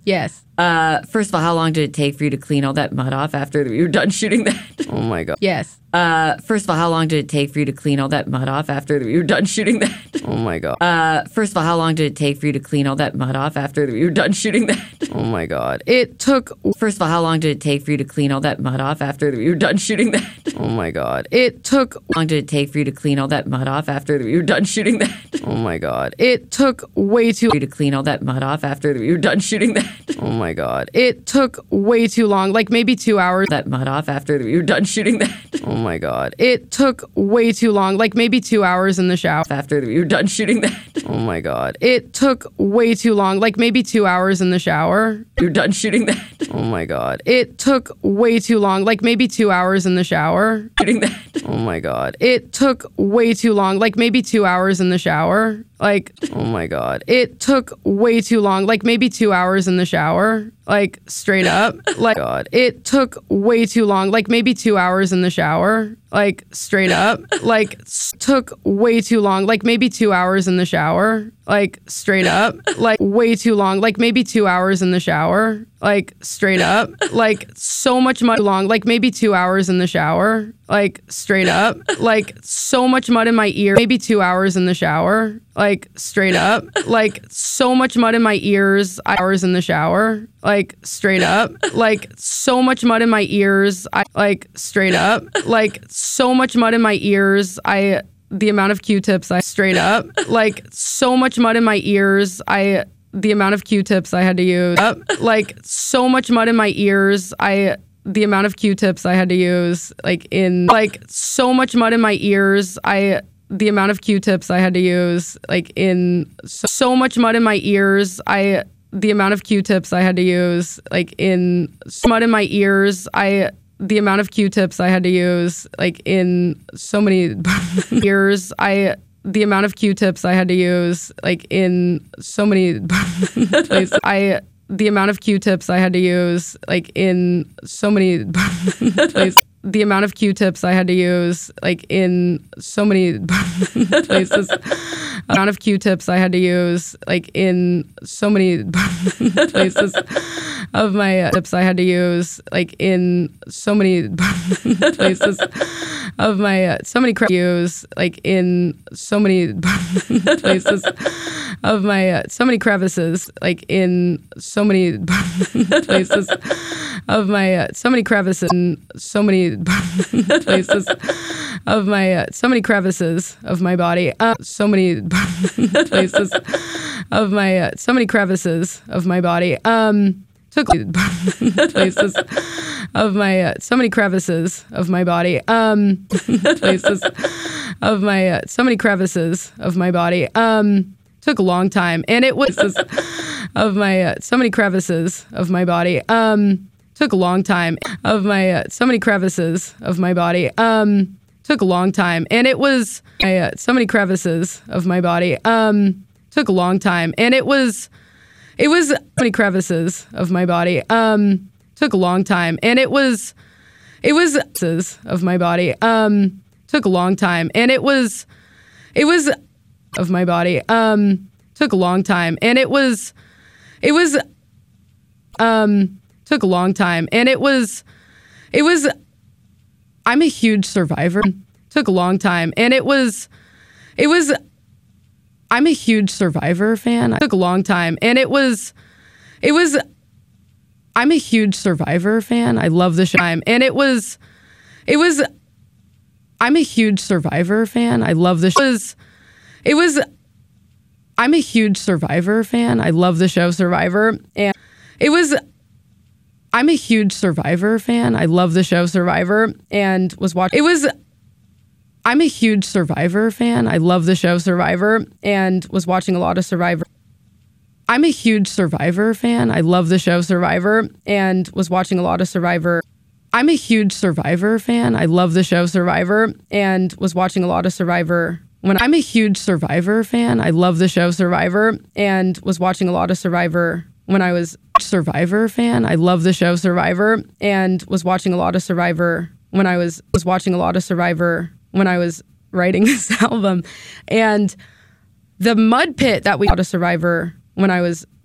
Yes. First of all, how long did it take for you to clean all that mud off after you were done shooting that? Oh my God. Yes. First of all, how long did it take for you to clean all that mud off after you were done shooting that? Oh my God. First of all, how long did it take for you to clean all that mud off after you were done shooting that? Oh my God. It took. First of all, how long did it take for you to clean all that mud off after you were done shooting that? Oh my God. It took. How long did it take for you to clean all that mud off after you were done shooting that? Oh my God. It took way too. For you to clean all that mud off after you were done shooting that? Oh my God. It took way too long, like maybe 2 hours. That mud off after you were done shooting that? Oh my God. It took way too long, like maybe 2 hours in the shower. After you were done shooting that? Oh my God. It took way too long, like maybe 2 hours in the shower. You were done shooting that? Oh my God. It took way too long, like maybe 2 hours in the shower. Shooting that? Oh my God. It took way too long, like maybe 2 hours in the shower. Like, Oh my God. it took way too long, like maybe 2 hours in the shower. Like, straight up. Like, God. it took way too long, like maybe 2 hours in the shower. Like, straight up. Like, took way too long, like maybe 2 hours in the shower. Like, straight up. Like, way too long, like maybe 2 hours in the shower. Like, straight up. Like, so much mud long, like maybe 2 hours in the shower. Like, straight up. Like, so much mud in my ear, maybe 2 hours in the shower. Like, straight up. Like, so much mud in my ears, hours in the shower. Like, straight up. Like, so much mud in my ears. Like, straight up. Like, so much mud in my ears. The amount of Q-tips straight up. Like, so much mud in my ears. The amount of Q-tips I had to use. Like, so much mud in my ears. The amount of Q-tips I had to use. Like, so much mud in my ears. The amount of Q-tips I had to use. Like, so much mud in my ears. The amount of Q-tips I had to use. Like, mud in my ears. The amount of Q-tips I had to use. Like, in so many years. The amount of Q-tips I had to use, like in so many places. The amount of Q-tips I had to use, like in so many places. The amount of Q-tips I had to use, like in so many places. Amount of Q-tips I had to use, like in so many places. Of my tips I had to use, like in so many places. Of my so many use, like in so many places. Of my so many crevices, like in so many places. Of my so many crevices in so many places. Of my so many crevices of my body. So many places. Of my so many crevices of my body. Took places of my so many crevices of my body. Places of my so many crevices of my body. Took a long time, and it was of my so many crevices of my body. Took a long time of my so many crevices of my body. Took a long time, and it was so many crevices of my body. Took a long time, and it was so many crevices of my body. Took a long time, and it was of my body. Took a long time, and it was of my body. Took a long time, and it was took a long time, and it was I'm a huge survivor. Took a long time, and it was I'm a huge Survivor fan. Took a long time, and it was I'm a huge Survivor fan. I love the show, and it was I'm a huge Survivor fan. I love the show. I'm a huge Survivor fan. I love the show Survivor, and I'm a huge Survivor fan. I love the show Survivor, and was watching. I'm a huge Survivor fan. I love the show Survivor, and was watching a lot of Survivor. I'm a huge Survivor fan. I love the show Survivor, and was watching a lot of Survivor. I'm a huge Survivor fan. I love the show Survivor, and was watching a lot of Survivor. I'm a huge Survivor fan. I love the show Survivor, and was watching a lot of Survivor when I was Survivor fan. I love the show Survivor, and was watching a lot of Survivor when I was watching a lot of Survivor when I was writing this album. And the mud pit that we got a Survivor when I was